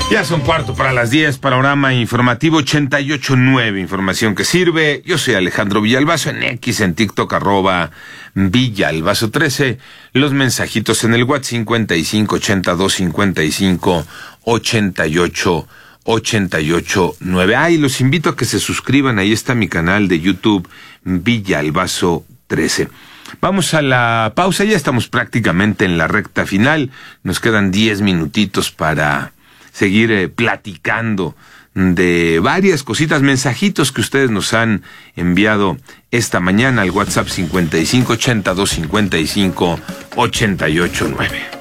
Ya son 9:15, panorama informativo 88.9, información que sirve. Yo soy Alejandro Villalbazo, en X, en TikTok, @Villalbazo13. Los mensajitos en el WhatsApp 55 82 55 88 9. Y los invito a que se suscriban, ahí está mi canal de YouTube, Villalbazo13. Vamos a la pausa, ya estamos prácticamente en la recta final. Nos quedan 10 minutitos para seguir platicando de varias cositas, mensajitos que ustedes nos han enviado esta mañana al WhatsApp 55 82 55 88 9.